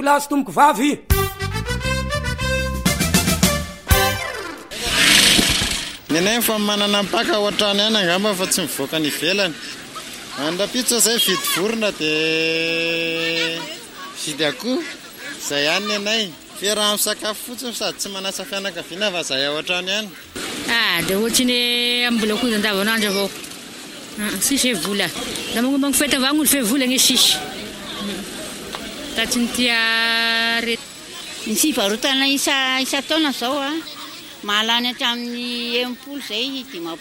plasy tomoko vavy nenay fa manana paka ohatrany any angamba fa tsy mivoaka ny ivelany andrapitso zay vidy vorona dia vidy akoho zay any nenay fiaraha misakafo fotsiny sady tsy manasa fianakaviana fa zay ohatrany any dia ohatry ny ambola koa andavanandro avao sisy vola da magnomagno fety avao gn'olo fe vola gne sisy tatsy ny tia rety ny fivarotana isa taona zao mahalany hatramin'ny 10 zay